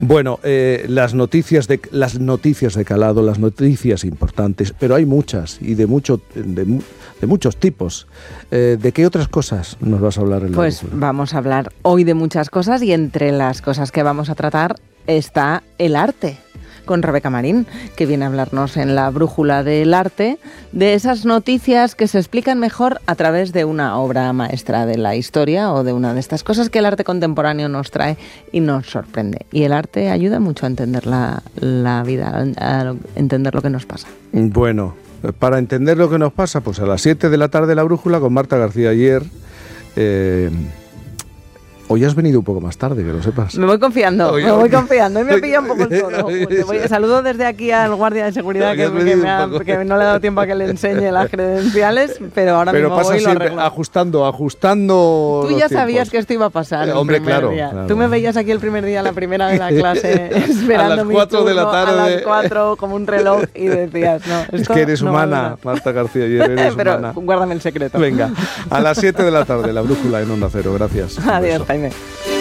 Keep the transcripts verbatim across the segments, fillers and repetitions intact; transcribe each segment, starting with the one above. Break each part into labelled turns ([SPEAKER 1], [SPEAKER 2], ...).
[SPEAKER 1] Bueno, eh, las noticias de las noticias de calado, las noticias importantes, pero hay muchas y de mucho de, de muchos tipos. Eh, ¿De qué otras cosas nos vas a hablar en la
[SPEAKER 2] Pues
[SPEAKER 1] brújula?
[SPEAKER 2] Vamos a hablar hoy de muchas cosas y entre las cosas que vamos a tratar está el arte, con Rebeca Marín, que viene a hablarnos en la brújula del arte de esas noticias que se explican mejor a través de una obra maestra de la historia o de una de estas cosas que el arte contemporáneo nos trae y nos sorprende. Y el arte ayuda mucho a entender la, la vida, a entender lo que nos pasa.
[SPEAKER 1] Bueno, para entender lo que nos pasa, pues a las siete de la tarde la brújula con Marta García Ayer. Eh, Hoy has venido un poco más tarde, que lo sepas.
[SPEAKER 2] Me voy confiando,
[SPEAKER 1] Oye,
[SPEAKER 2] me voy
[SPEAKER 1] oye.
[SPEAKER 2] confiando y me pilla un poco el tono. Te voy- saludo desde aquí al guardia de seguridad que, que, me ha, que no le he dado tiempo a que le enseñe las credenciales, pero ahora
[SPEAKER 1] Pero
[SPEAKER 2] mismo
[SPEAKER 1] pasa
[SPEAKER 2] voy y lo
[SPEAKER 1] siempre
[SPEAKER 2] arreglo.
[SPEAKER 1] ajustando, ajustando.
[SPEAKER 2] Tú
[SPEAKER 1] los
[SPEAKER 2] ya
[SPEAKER 1] tiempos.
[SPEAKER 2] sabías que esto iba a pasar.
[SPEAKER 1] Eh,
[SPEAKER 2] el
[SPEAKER 1] hombre,
[SPEAKER 2] primer
[SPEAKER 1] claro,
[SPEAKER 2] día.
[SPEAKER 1] claro.
[SPEAKER 2] Tú me veías aquí el primer día, la primera de la clase, esperando
[SPEAKER 1] A las
[SPEAKER 2] mi
[SPEAKER 1] cuatro de la
[SPEAKER 2] turno,
[SPEAKER 1] tarde.
[SPEAKER 2] a las cuatro, como un reloj, y decías, no, esto
[SPEAKER 1] Es que eres
[SPEAKER 2] no va a
[SPEAKER 1] humana,
[SPEAKER 2] durar.
[SPEAKER 1] Marta García Ayer, eres
[SPEAKER 2] Pero
[SPEAKER 1] humana.
[SPEAKER 2] guárdame el secreto.
[SPEAKER 1] Venga, a las siete de la tarde la brújula en Onda Cero. Gracias. Un
[SPEAKER 2] Adiós,
[SPEAKER 1] beso.
[SPEAKER 2] Jaime.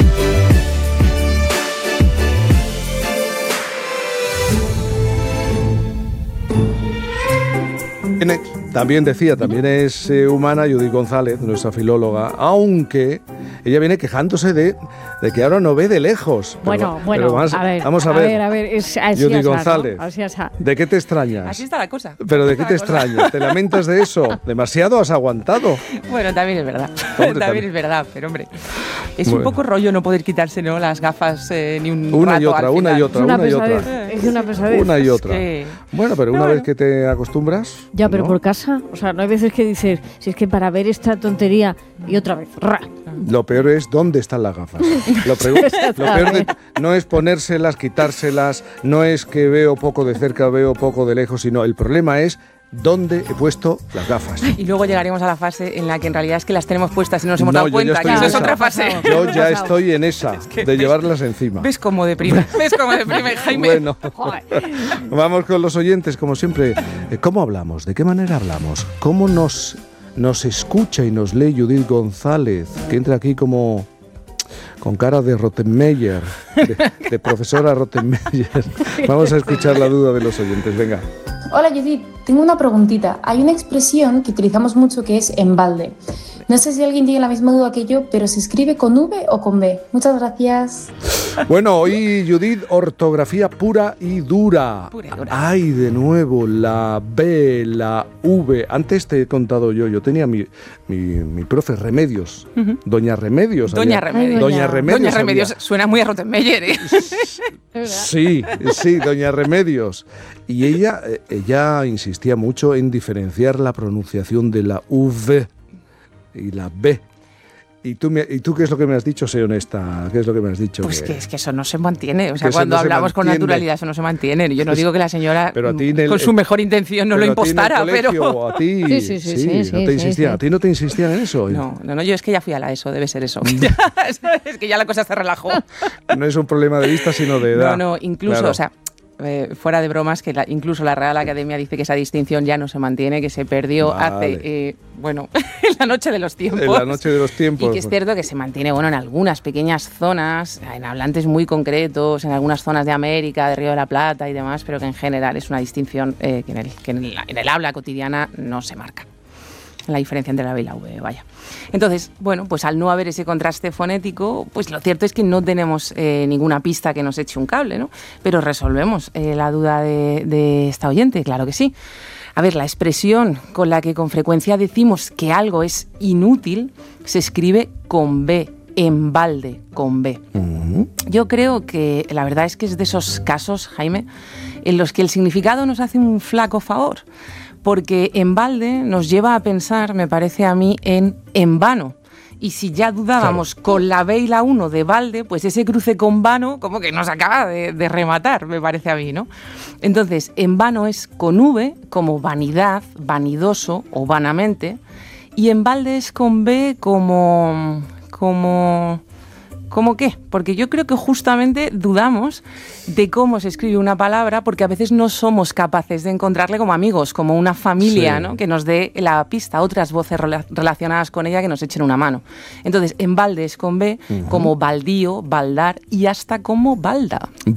[SPEAKER 1] Tiene- También decía, también es eh, humana Judith González, nuestra filóloga, aunque ella viene quejándose de, de que ahora no ve de lejos. Pero-
[SPEAKER 3] Bueno,
[SPEAKER 1] pero
[SPEAKER 3] bueno,
[SPEAKER 1] vamos,
[SPEAKER 3] a ver,
[SPEAKER 1] vamos a
[SPEAKER 3] a
[SPEAKER 1] ver.
[SPEAKER 3] ver, a ver, es, así
[SPEAKER 1] Judith
[SPEAKER 3] es, ¿no?
[SPEAKER 1] González,
[SPEAKER 3] Así es, ah.
[SPEAKER 1] ¿de qué te extrañas?
[SPEAKER 4] Así está la cosa.
[SPEAKER 1] ¿Pero de qué
[SPEAKER 4] Así
[SPEAKER 1] te
[SPEAKER 4] está la cosa.
[SPEAKER 1] extrañas? ¿Te lamentas de eso? ¿Demasiado has aguantado?
[SPEAKER 4] Bueno, también es verdad.
[SPEAKER 1] Hombre,
[SPEAKER 4] también,
[SPEAKER 1] también.
[SPEAKER 4] es verdad, pero hombre. Es
[SPEAKER 1] Bueno.
[SPEAKER 4] un poco rollo no poder quitarse, ¿no?, las gafas eh, ni un
[SPEAKER 1] Una
[SPEAKER 4] rato
[SPEAKER 1] y otra,
[SPEAKER 4] al
[SPEAKER 1] una y
[SPEAKER 4] final.
[SPEAKER 1] otra,
[SPEAKER 3] Es una
[SPEAKER 1] una y
[SPEAKER 3] pesadez,
[SPEAKER 1] otra.
[SPEAKER 3] es una pesadez.
[SPEAKER 1] Una y
[SPEAKER 4] Es
[SPEAKER 1] otra.
[SPEAKER 4] que-
[SPEAKER 1] Bueno, pero una
[SPEAKER 4] No,
[SPEAKER 1] vez
[SPEAKER 4] no.
[SPEAKER 1] que te acostumbras...
[SPEAKER 3] Ya, pero
[SPEAKER 1] ¿no?
[SPEAKER 3] por casa, o sea, no hay veces que dices, si es que para ver esta tontería y otra vez, ra.
[SPEAKER 1] Lo peor es dónde están las gafas. Lo, pregu- lo peor de- no es ponérselas, quitárselas, no es que veo poco de cerca, veo poco de lejos, sino el problema es dónde he puesto las gafas.
[SPEAKER 4] Y luego llegaremos a la fase en la que en realidad es que las tenemos puestas y no nos hemos
[SPEAKER 1] No,
[SPEAKER 4] dado
[SPEAKER 1] yo ya
[SPEAKER 4] cuenta,
[SPEAKER 1] estoy
[SPEAKER 4] que
[SPEAKER 1] en
[SPEAKER 4] eso es
[SPEAKER 1] esa.
[SPEAKER 4] otra fase.
[SPEAKER 1] Yo ya
[SPEAKER 3] pasado.
[SPEAKER 1] estoy en esa,
[SPEAKER 4] que
[SPEAKER 1] de
[SPEAKER 4] ves-
[SPEAKER 1] llevarlas encima.
[SPEAKER 4] ¿Ves cómo deprime? ¿Ves cómo deprime, Jaime?
[SPEAKER 1] Bueno,
[SPEAKER 3] Joder.
[SPEAKER 1] vamos con los oyentes, como siempre. Eh, ¿Cómo hablamos? ¿De qué manera hablamos? ¿Cómo nos, nos escucha y nos lee Judith González, que entra aquí como con cara de Rottenmeier, de, de profesora Rottenmeier? Vamos a escuchar la duda de los oyentes, venga.
[SPEAKER 5] Hola Judith, tengo una preguntita. Hay una expresión que utilizamos mucho que es en balde. No sé si alguien tiene la misma duda que yo, pero ¿se escribe con V o con B? Muchas gracias.
[SPEAKER 1] Bueno, hoy Judith, ortografía pura y dura.
[SPEAKER 4] Pura y dura.
[SPEAKER 1] Ay, de nuevo, la B, la V. Antes te he contado yo, yo tenía mi, mi, mi profe Remedios, Doña Remedios.
[SPEAKER 4] Doña
[SPEAKER 1] había-
[SPEAKER 4] Remedios.
[SPEAKER 1] Doña Remedios.
[SPEAKER 4] Doña Remedios
[SPEAKER 1] había.
[SPEAKER 4] suena muy a Rottenmeier, ¿eh?
[SPEAKER 1] Sí, sí, Doña Remedios. Y ella, eh, ella insistía mucho en diferenciar la pronunciación de la V y la B. ¿Y tú, me- ¿Y tú qué es lo que me has dicho? Sé honesta, ¿qué es lo que me has dicho?
[SPEAKER 4] Pues que es que eso no se mantiene. O sea,
[SPEAKER 1] Que eso
[SPEAKER 4] cuando
[SPEAKER 1] no se
[SPEAKER 4] hablamos con
[SPEAKER 1] mantiene.
[SPEAKER 4] naturalidad, eso no se mantiene. Yo no digo que la señora,
[SPEAKER 1] Pero a ti en el-
[SPEAKER 4] con su mejor intención, no lo
[SPEAKER 1] Pero a ti en el
[SPEAKER 4] impostara,
[SPEAKER 1] colegio,
[SPEAKER 4] pero.
[SPEAKER 1] o a ti,
[SPEAKER 3] Sí, sí, sí, sí,
[SPEAKER 1] no
[SPEAKER 3] sí,
[SPEAKER 1] te
[SPEAKER 3] sí,
[SPEAKER 1] insistían,
[SPEAKER 3] sí.
[SPEAKER 1] a ti no te insistían en eso.
[SPEAKER 4] No, no, no, yo es que ya fui a la ESO, debe ser eso. Es que ya la cosa se relajó.
[SPEAKER 1] No es un problema de vista, sino de edad.
[SPEAKER 4] No, no, incluso,
[SPEAKER 1] Claro.
[SPEAKER 4] o sea, eh, fuera de bromas, que la- incluso la Real Academia dice que esa distinción ya no se mantiene, que se perdió
[SPEAKER 1] Vale.
[SPEAKER 4] hace, eh, bueno, en la noche de los tiempos.
[SPEAKER 1] En la noche de los tiempos.
[SPEAKER 4] Y que es cierto que se mantiene, bueno, en algunas pequeñas zonas, en hablantes muy concretos, en algunas zonas de América, de Río de la Plata y demás, pero que en general es una distinción eh, que, en el, que en, el, en el habla cotidiana no se marca. La diferencia entre la B y la V, vaya. Entonces, bueno, pues al no haber ese contraste fonético, pues lo cierto es que no tenemos eh, ninguna pista que nos eche un cable, ¿no? Pero resolvemos eh, la duda de, de esta oyente, claro que sí. A ver, la expresión con la que con frecuencia decimos que algo es inútil se escribe con B, en balde, con B.
[SPEAKER 1] Ujú.
[SPEAKER 4] Yo creo que la verdad es que es de esos casos, Jaime, en los que el significado nos hace un flaco favor. Porque en balde nos lleva a pensar, me parece a mí, en en vano. Y si ya dudábamos con la B y la uno de balde, pues ese cruce con vano como que nos acaba de, de rematar, me parece a mí, ¿no? Entonces, en vano es con V, como vanidad, vanidoso o vanamente, y en balde es con B como... como ¿Cómo qué? Porque yo creo que justamente dudamos de cómo se escribe una palabra porque a veces no somos capaces de encontrarle como amigos, como una familia,
[SPEAKER 1] Sí.
[SPEAKER 4] ¿no? Que nos dé la pista, otras voces rela- relacionadas con ella que nos echen una mano. Entonces, en balde es con B,
[SPEAKER 1] Ujú.
[SPEAKER 4] como baldío, baldar y hasta como balda.